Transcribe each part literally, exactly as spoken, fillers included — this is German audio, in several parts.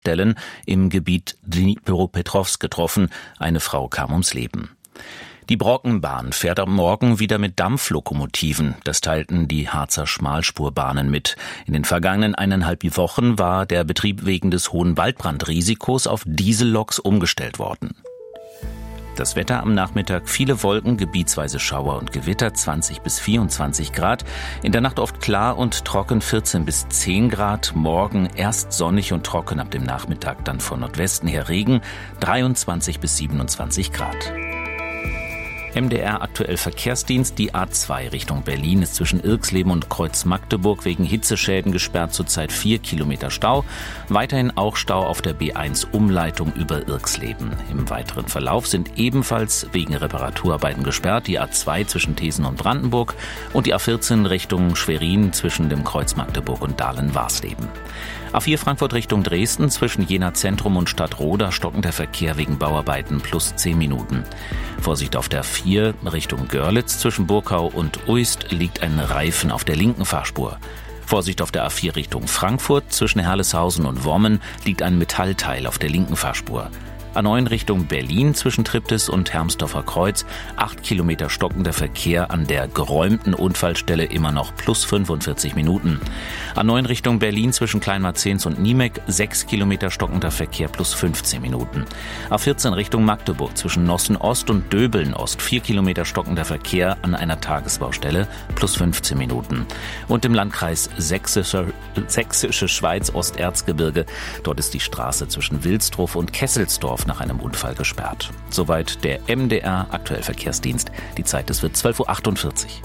Stellen im Gebiet Dnipropetrovsk getroffen. Eine Frau kam ums Leben. Die Brockenbahn fährt am Morgen wieder mit Dampflokomotiven. Das teilten die Harzer Schmalspurbahnen mit. In den vergangenen eineinhalb Wochen war der Betrieb wegen des hohen Waldbrandrisikos auf Dieselloks umgestellt worden. Das Wetter am Nachmittag: viele Wolken, gebietsweise Schauer und Gewitter, zwanzig bis vierundzwanzig Grad. In der Nacht oft klar und trocken, vierzehn bis zehn Grad. Morgen erst sonnig und trocken, ab dem Nachmittag dann von Nordwesten her Regen, dreiundzwanzig bis siebenundzwanzig Grad. M D R aktuell Verkehrsdienst. Die A zwei Richtung Berlin ist zwischen Irxleben und Kreuz Magdeburg wegen Hitzeschäden gesperrt, zurzeit vier Kilometer Stau. Weiterhin auch Stau auf der B eins Umleitung über Irxleben. Im weiteren Verlauf sind ebenfalls wegen Reparaturarbeiten gesperrt die A zwei zwischen Thesen und Brandenburg und die A vierzehn Richtung Schwerin zwischen dem Kreuz Magdeburg und Dahlen-Warsleben. A vier Frankfurt Richtung Dresden zwischen Jena Zentrum und Stadtroda stockender Verkehr wegen Bauarbeiten plus zehn Minuten. Vorsicht auf der vier Richtung Görlitz zwischen Burkau und Uist liegt ein Reifen auf der linken Fahrspur. Vorsicht auf der A vier Richtung Frankfurt zwischen Herleshausen und Wommen liegt ein Metallteil auf der linken Fahrspur. A neun Richtung Berlin zwischen Triptis und Hermsdorfer Kreuz, acht Kilometer stockender Verkehr an der geräumten Unfallstelle, immer noch plus fünfundvierzig Minuten. A neun Richtung Berlin zwischen Kleinmarzens und Niemek, sechs Kilometer stockender Verkehr plus fünfzehn Minuten. A vierzehn Richtung Magdeburg zwischen Nossen Ost und Döbeln Ost, vier Kilometer stockender Verkehr an einer Tagesbaustelle plus fünfzehn Minuten. Und im Landkreis Sächsische, Sächsische Schweiz Osterzgebirge, dort ist die Straße zwischen Wilsdruff und Kesselsdorf nach einem Unfall gesperrt. Soweit der M D R aktuell Verkehrsdienst. Die Zeit, es wird zwölf Uhr achtundvierzig.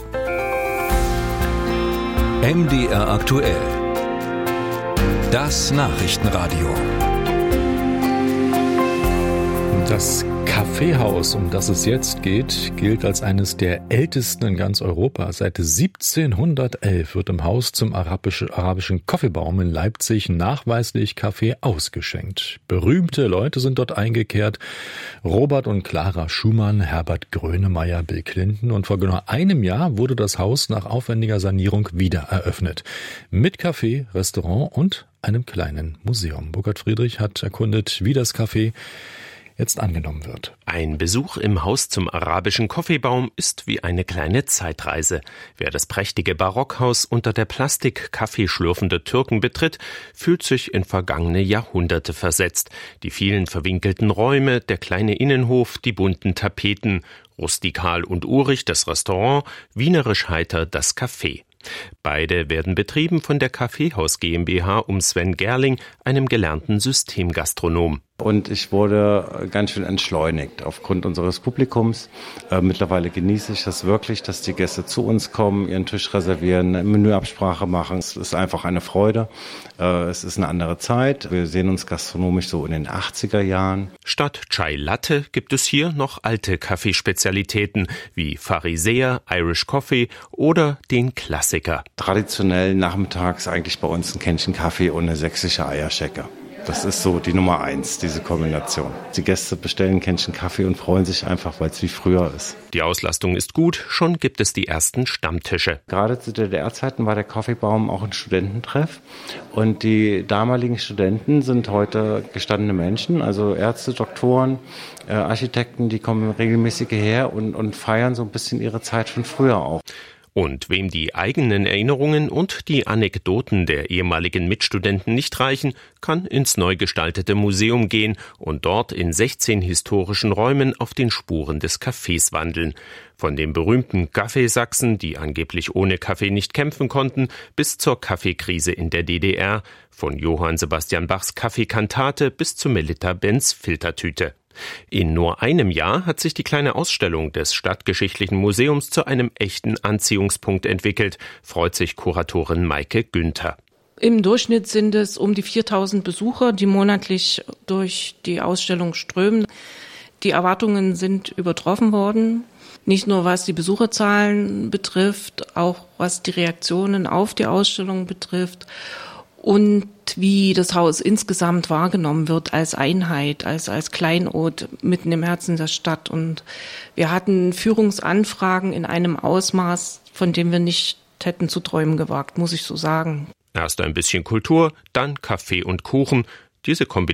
M D R aktuell. Das Nachrichtenradio. Das Kaffeehaus, um das es jetzt geht, gilt als eines der ältesten in ganz Europa. Seit siebzehnhundertelf wird im Haus zum arabischen, arabischen Kaffeebaum in Leipzig nachweislich Kaffee ausgeschenkt. Berühmte Leute sind dort eingekehrt. Robert und Clara Schumann, Herbert Grönemeyer, Bill Clinton. Und vor genau einem Jahr wurde das Haus nach aufwendiger Sanierung wieder eröffnet. Mit Café, Restaurant und einem kleinen Museum. Burkhard Friedrich hat erkundet, wie das Café jetzt angenommen wird. Ein Besuch im Haus zum arabischen Kaffeebaum ist wie eine kleine Zeitreise. Wer das prächtige Barockhaus unter der Plastik-Kaffee schlürfende Türken betritt, fühlt sich in vergangene Jahrhunderte versetzt. Die vielen verwinkelten Räume, der kleine Innenhof, die bunten Tapeten, rustikal und urig das Restaurant, wienerisch heiter das Café. Beide werden betrieben von der Kaffeehaus GmbH um Sven Gerling, einem gelernten Systemgastronom. Und ich wurde ganz schön entschleunigt aufgrund unseres Publikums. Äh, mittlerweile genieße ich das wirklich, dass die Gäste zu uns kommen, ihren Tisch reservieren, eine Menüabsprache machen. Es ist einfach eine Freude. Äh, es ist eine andere Zeit. Wir sehen uns gastronomisch so in den achtziger Jahren. Statt Chai Latte gibt es hier noch alte Kaffeespezialitäten wie Pharisäer, Irish Coffee oder den Klassiker. Traditionell nachmittags eigentlich bei uns ein Kännchen Kaffee und eine sächsische Eierschecke. Das ist so die Nummer eins, diese Kombination. Die Gäste bestellen ein Kännchen Kaffee und freuen sich einfach, weil es wie früher ist. Die Auslastung ist gut, schon gibt es die ersten Stammtische. Gerade zu D D R-Zeiten war der Kaffeebaum auch ein Studententreff. Und die damaligen Studenten sind heute gestandene Menschen, also Ärzte, Doktoren, äh, Architekten, die kommen regelmäßig hierher und, und feiern so ein bisschen ihre Zeit von früher auch. Und wem die eigenen Erinnerungen und die Anekdoten der ehemaligen Mitstudenten nicht reichen, kann ins neu gestaltete Museum gehen und dort in sechzehn historischen Räumen auf den Spuren des Kaffees wandeln. Von den berühmten Kaffeesachsen, die angeblich ohne Kaffee nicht kämpfen konnten, bis zur Kaffeekrise in der D D R, von Johann Sebastian Bachs Kaffeekantate bis zu Melitta Benz Filtertüte. In nur einem Jahr hat sich die kleine Ausstellung des Stadtgeschichtlichen Museums zu einem echten Anziehungspunkt entwickelt, freut sich Kuratorin Maike Günther. Im Durchschnitt sind es um die viertausend Besucher, die monatlich durch die Ausstellung strömen. Die Erwartungen sind übertroffen worden, nicht nur was die Besucherzahlen betrifft, auch was die Reaktionen auf die Ausstellung betrifft. Und wie das Haus insgesamt wahrgenommen wird als Einheit, als, als Kleinod mitten im Herzen der Stadt. Und wir hatten Führungsanfragen in einem Ausmaß, von dem wir nicht hätten zu träumen gewagt, muss ich so sagen. Erst ein bisschen Kultur, dann Kaffee und Kuchen. Diese Kombination